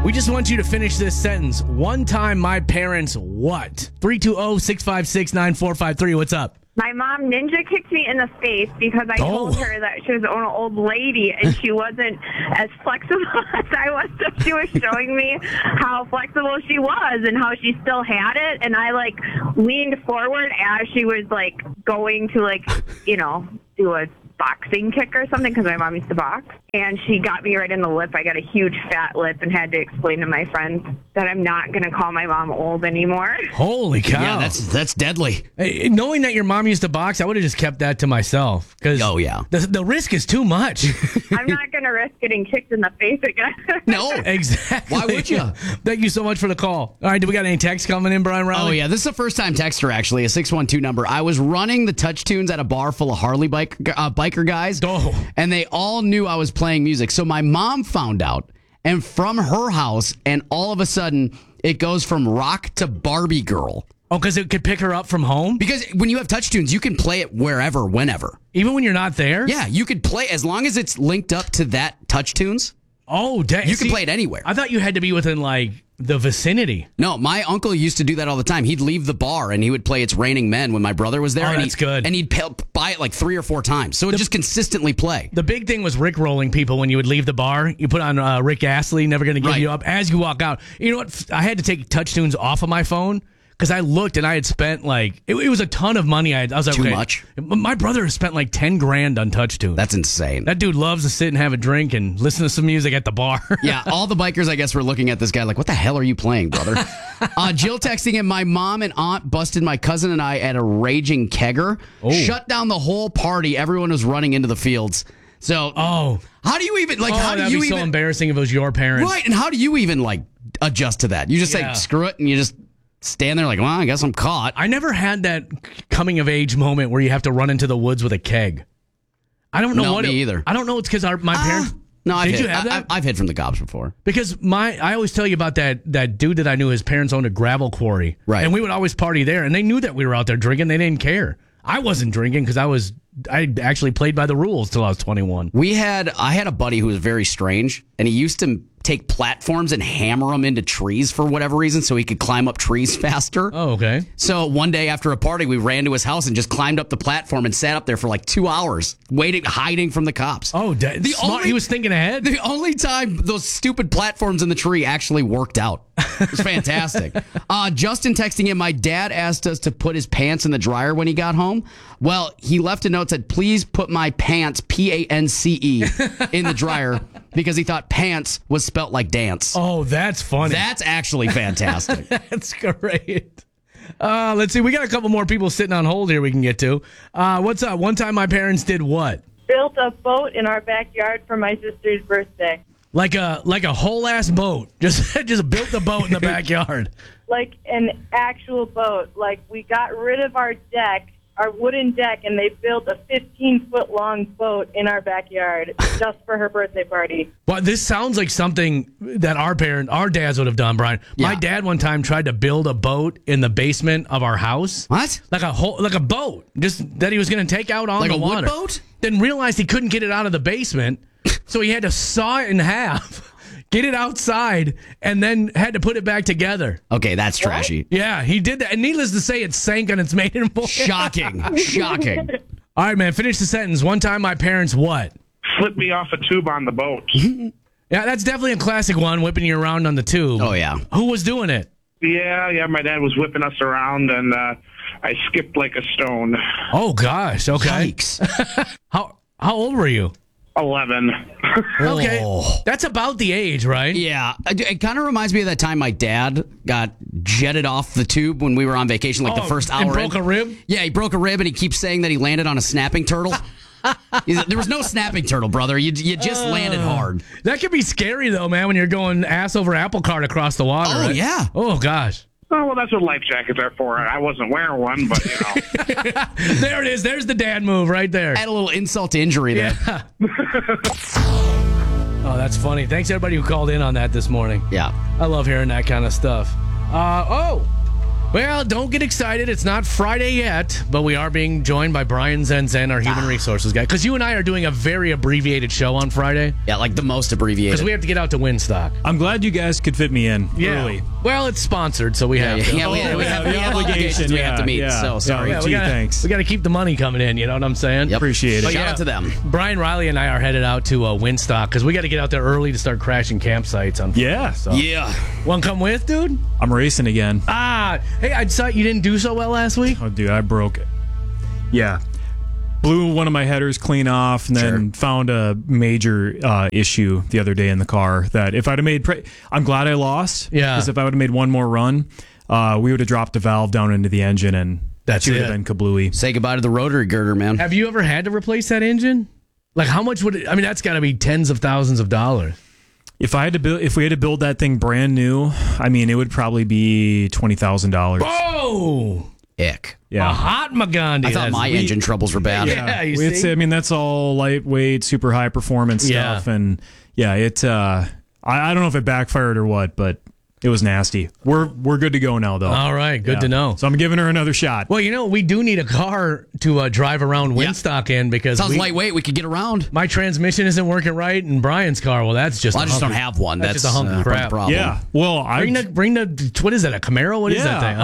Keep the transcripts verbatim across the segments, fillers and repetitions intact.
We just want you to finish this sentence. One time my parents what? three two zero, six five six, nine four five three. What's up? My mom ninja kicked me in the face because I Oh. told her that she was an old lady and she wasn't as flexible as I was. So she was showing me how flexible she was and how she still had it. And I, like, leaned forward as she was, like, going to, like, you know, do a boxing kick or something because my mom used to box. And she got me right in the lip. I got a huge fat lip and had to explain to my friends that I'm not going to call my mom old anymore. Holy cow. Yeah, that's that's deadly. Hey, knowing that your mom used to box, I would have just kept that to myself. Cause Oh, yeah. The, the risk is too much. I'm not going to risk getting kicked in the face again. No. Exactly. Why would you? Thank you so much for the call. All right, do we got any texts coming in, Brian Riley? Oh, yeah. This is a first-time texter, actually, a six one two number. I was running the touch tunes at a bar full of Harley bike, uh, biker guys, Oh. and they all knew I was playing music. So my mom found out, and from her house, and all of a sudden, it goes from rock to Barbie girl. Oh, because it could pick her up from home? Because when you have touch tunes, you can play it wherever, whenever. Even when you're not there? Yeah, you could play, as long as it's linked up to that touch tunes, Oh, dang. you can play it anywhere. I thought you had to be within, like, the vicinity. No, my uncle used to do that all the time. He'd leave the bar and he would play It's Raining Men when my brother was there. Oh, and that's he, good. And he'd pay, buy it like three or four times. So it just consistently play. The big thing was Rick rolling people when you would leave the bar. You put on uh, Rick Astley, Never Gonna Give Right. You Up, as you walk out. You know what? I had to take touch tunes off of my phone because I looked and I had spent like, it, it was a ton of money. I, had, I was like, Too okay. much? My brother has spent like ten grand on touch tunes. That's insane. That dude loves to sit and have a drink and listen to some music at the bar. Yeah, all the bikers, I guess, were looking at this guy like, what the hell are you playing, brother? uh, Jill texting him, my mom and aunt busted my cousin and I at a raging kegger. Oh. Shut down the whole party. Everyone was running into the fields. So, Oh. how do you even, like, oh, how do that'd you be so even, embarrassing if it was your parents. right, and how do you even, like, adjust to that? You just Yeah. say, screw it, and you just stand there like, well, I guess I'm caught. I never had that coming of age moment where you have to run into the woods with a keg. I don't know No, what me it, either. I don't know. It's because our my parents. Ah, no, I've Did hid. you have I- that? I, I've hid from the cops before. Because my, I always tell you about that that dude that I knew. His parents owned a gravel quarry, Right. And we would always party there, and they knew that we were out there drinking. They didn't care. I wasn't drinking because I was, I actually played by the rules till I was twenty-one. We had, I had a buddy who was very strange, and he used to take platforms and hammer them into trees for whatever reason so he could climb up trees faster. Oh, okay. So one day after a party, we ran to his house and just climbed up the platform and sat up there for like two hours, waiting, hiding from the cops. Oh, da- The smart. only- He was thinking ahead. The only time those stupid platforms in the tree actually worked out. It was fantastic. uh, Justin texting him, my dad asked us to put his pants in the dryer when he got home. Well, he left a note that said, please put my pants, P A N C E, in the dryer because he thought pants was spelt like dance. Oh, that's funny. That's actually fantastic. That's great. Uh, let's see. We got a couple more people sitting on hold here we can get to. Uh, what's up? One time my parents did what? Built a boat in our backyard for my sister's birthday. Like a like a whole ass boat. Just just built the boat in the backyard. Like an actual boat. Like, we got rid of our deck, our wooden deck, and they built a fifteen-foot-long boat in our backyard just for her birthday party. Well, this sounds like something that our parent, our dads would have done, Brian. My Yeah. dad one time tried to build a boat in the basement of our house. What? Like a whole, like a boat, just that he was going to take out on Like the a wood water. boat? Then realized he couldn't get it out of the basement, so he had to saw it in half, get it outside, and then had to put it back together. Okay, that's trashy. Yeah, he did that. And needless to say, it sank on its maiden voyage. Shocking. Shocking. All right, man, finish the sentence. One time my parents what? Flipped me off a tube on the boat. Yeah, that's definitely a classic one, whipping you around on the tube. Oh, yeah. Who was doing it? Yeah, yeah, my dad was whipping us around, and uh, I skipped like a stone. Oh, gosh. Okay. Yikes. How how old were you? eleven. Okay. Oh. That's about the age, right? Yeah, it, it kind of reminds me of that time my dad got jetted off the tube when we were on vacation, like Oh, the first hour. and broke in. a rib? Yeah, he broke a rib, and he keeps saying that he landed on a snapping turtle. He's like, there was no snapping turtle, brother. You you just landed hard. That could be scary, though, man, when you're going ass over apple cart across the water. Oh, right? yeah. Oh, gosh. Oh, well, that's what life jackets are for. I wasn't wearing one, but, you know. There it is. There's the dad move right there. Add a little insult to injury there. Yeah. Oh, that's funny. Thanks, everybody who called in on that this morning. Yeah. I love hearing that kind of stuff. Uh, oh, Well, don't get excited. It's not Friday yet, but we are being joined by Brian Zenzen, our human resources guy. Because you and I are doing a very abbreviated show on Friday. Yeah, like the most abbreviated. Because we have to get out to Winstock. I'm glad you guys could fit me in Yeah. early. Well, it's sponsored, so we Yeah, have to. yeah, we, Oh, we yeah, have, the we have obligation, obligations we have yeah, to meet. yeah. So sorry. Yeah, we Gee, gotta, thanks. We got to keep the money coming in, you know what I'm saying? Yep. Appreciate it. Shout yeah. out to them. Brian Riley and I are headed out to uh, Winstock because we got to get out there early to start crashing campsites on Friday. Yeah. So. Yeah. Want to come with, dude? I'm racing again. Ah, hey, I saw you didn't do so well last week. Oh, dude, I broke it. Yeah. Blew one of my headers clean off and then Sure. found a major uh, issue the other day in the car that if I'd have made... Pre- I'm glad I lost. Yeah. Because if I would have made one more run, uh, we would have dropped the valve down into the engine and That's she would it. have been kablooey. Say goodbye to the rotary girder, man. Have you ever had to replace that engine? Like, how much would it? I mean, that's got to be tens of thousands of dollars. If I had to build, if we had to build that thing brand new, I mean, it would probably be twenty thousand dollars. Oh, Ick. a Yeah. hot Magandhi. I thought That's- my we- engine troubles were bad. Yeah, you it's, see? I mean, that's all lightweight, super high performance Yeah. stuff, and yeah, it. Uh, I, I don't know if it backfired or what, but it was nasty. We're we're good to go now, though. All right, good Yeah. to know. So I'm giving her another shot. Well, you know, we do need a car to uh, drive around Yeah. Winstock in because Sounds we- lightweight. We could get around. my transmission isn't working right, and Brian's car. Well, that's just. Well, I a just hunk don't of- have one. That's, That's, just a hunk uh, of part of the crap. problem. Yeah. Well, I Bring the bring the what is that? A Camaro? What is yeah. that thing?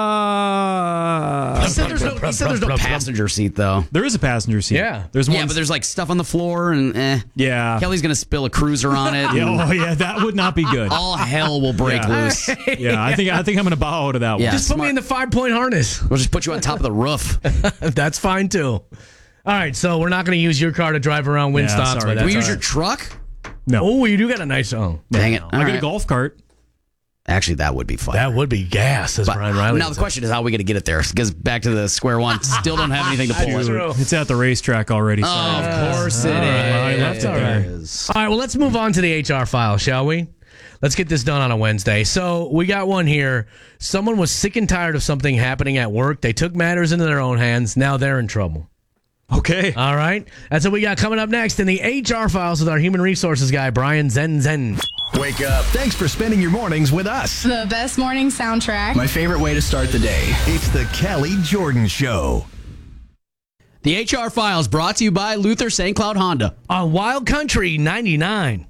Okay. Uh, He said there's no, he said there's no passenger seat, though. there is a passenger seat. Yeah. There's one. Yeah, but there's like stuff on the floor, and eh. yeah. Kelly's going to spill a cruiser on it. Yeah, and oh yeah, that would not be good. all hell will break Yeah. loose. Yeah, I think I think I'm gonna bow out of that one. Yeah. Just put me smart. in the five point harness. We'll just put you on top of the roof. That's fine too. All right, so we're not going to use your car to drive around Yeah, Winstock. sorry. but Do that's we use all your right. truck? No. Oh, you do got a nice oh. Dang it. I All got a right. golf cart. Actually, that would be fun. That would be gas, as But Brian Riley. now would the say. question is how are we going to get it there? Because back to the square one, still don't have anything to pull That's it. true. It's at the racetrack already. Oh, Sorry. of course it is. All right, that's all right. All right, well, let's move on to the H R file, shall we? Let's get this done on a Wednesday. So we got one here. Someone was sick and tired of something happening at work. They took matters into their own hands. Now they're in trouble. Okay. All right. That's what we got coming up next in the H R files with our human resources guy, Brian Zenzen. Wake up. Thanks for spending your mornings with us. The best morning soundtrack. My favorite way to start the day. It's the Kelly Jordan Show. The H R Files brought to you by Luther Saint Cloud Honda. On Wild Country ninety-nine.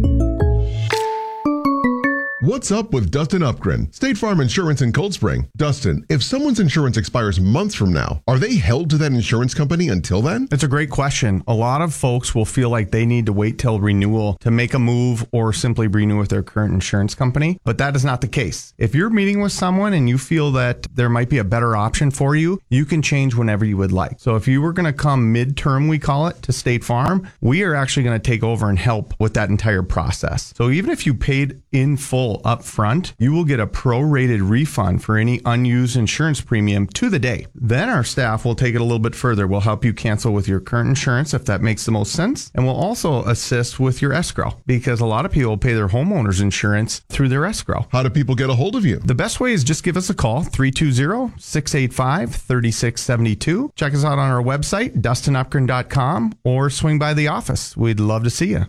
What's up with Dustin Upgren, State Farm Insurance in Cold Spring? Dustin, if someone's insurance expires months from now, are they held to that insurance company until then? It's a great question. A lot of folks will feel like they need to wait till renewal to make a move or simply renew with their current insurance company, but that is not the case. If you're meeting with someone and you feel that there might be a better option for you, you can change whenever you would like. So if you were going to come midterm, we call it, to State Farm, we are actually going to take over and help with that entire process. So even if you paid in full up front, you will get a prorated refund for any unused insurance premium to the day. Then our staff will take it a little bit further. We'll help you cancel with your current insurance if that makes the most sense. And we'll also assist with your escrow because a lot of people pay their homeowner's insurance through their escrow. How do people get a hold of you? The best way is just give us a call, three two zero, six eight five, three six seven two. Check us out on our website, dustin upgren dot com, or swing by the office. We'd love to see you.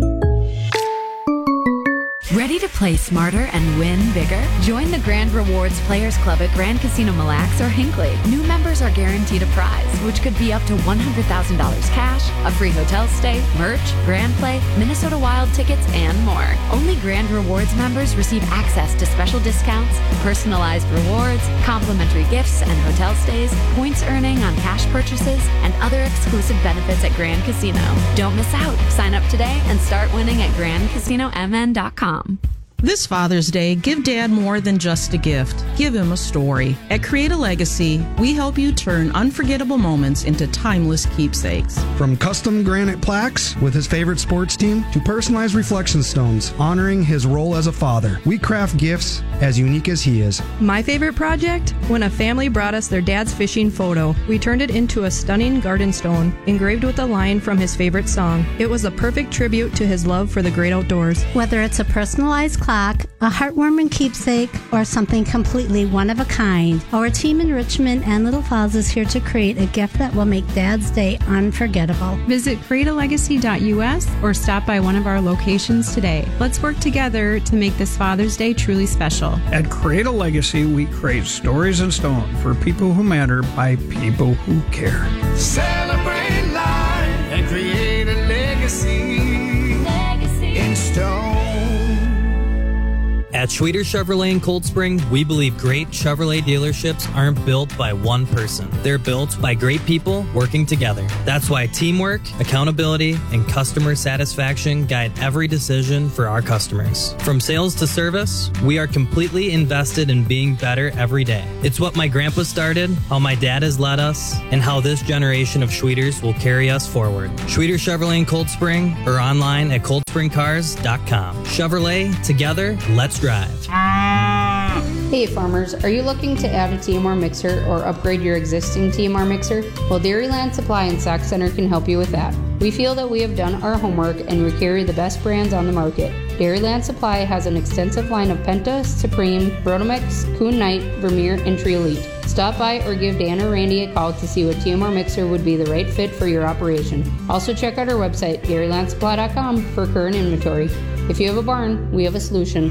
Ready to play smarter and win bigger? Join the Grand Rewards Players Club at Grand Casino Mille Lacs or Hinckley. New members are guaranteed a prize, which could be up to one hundred thousand dollars cash, a free hotel stay, merch, Grand Play, Minnesota Wild tickets, and more. Only Grand Rewards members receive access to special discounts, personalized rewards, complimentary gifts and hotel stays, points earning on cash purchases, and other exclusive benefits at Grand Casino. Don't miss out. Sign up today and start winning at grand casino m n dot com. This Father's Day, give Dad more than just a gift. Give him a story. At Create a Legacy, we help you turn unforgettable moments into timeless keepsakes. From custom granite plaques with his favorite sports team to personalized reflection stones honoring his role as a father, we craft gifts as unique as he is. My favorite project? When a family brought us their dad's fishing photo. We turned it into a stunning garden stone engraved with a line from his favorite song. It was a perfect tribute to his love for the great outdoors. Whether it's a personalized clock, a heartwarming keepsake, or something completely one of a kind, our team in Richmond and Little Falls is here to create a gift that will make Dad's Day unforgettable. Visit create a legacy dot U S or stop by one of our locations today. Let's work together to make this Father's Day truly special. At Create a Legacy, we create stories in stone for people who matter by people who care. Celebrate life and create a legacy, legacy. in stone. At Schweter Chevrolet in Cold Spring, we believe great Chevrolet dealerships aren't built by one person. They're built by great people working together. That's why teamwork, accountability, and customer satisfaction guide every decision for our customers. From sales to service, we are completely invested in being better every day. It's what my grandpa started, how my dad has led us, and how this generation of Schweters will carry us forward. Schweter Chevrolet in Cold Spring or online at cold spring cars dot com. Chevrolet, together, let's drive. Hey farmers, are you looking to add a T M R mixer or upgrade your existing T M R mixer? Well, Dairyland Supply and Sac Center can help you with that. We feel that we have done our homework and we carry the best brands on the market. Dairyland Supply has an extensive line of Penta, Supreme, Rotomix, Kuhn Knight, Vermeer, and Tree Elite. Stop by or give Dan or Randy a call to see what T M R mixer would be the right fit for your operation. Also check out our website, dairyland supply dot com, for current inventory. If you have a barn, we have a solution.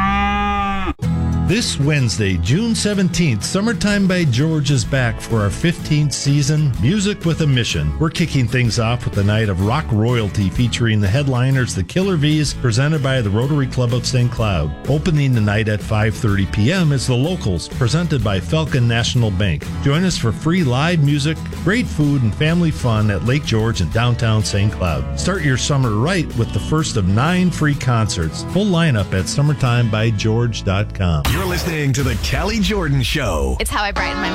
This Wednesday, June seventeenth, Summertime by George is back for our fifteenth season, Music with a Mission. We're kicking things off with a night of rock royalty featuring the headliners, the Killer V's, presented by the Rotary Club of Saint Cloud. Opening the night at five thirty p.m. is The Locals, presented by Falcon National Bank. Join us for free live music, great food, and family fun at Lake George in downtown Saint Cloud. Start your summer right with the first of nine free concerts. Full lineup at summertime by george dot com. You're listening to The Callie Jordan Show. It's how I brighten my